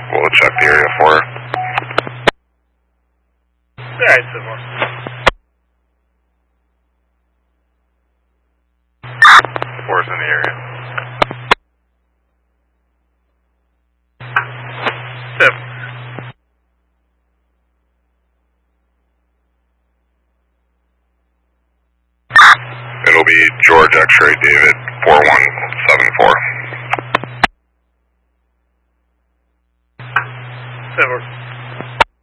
We'll check the area for her. Alright, Civil. 4's in the area. 7. It'll be George X-ray David 4174. 7.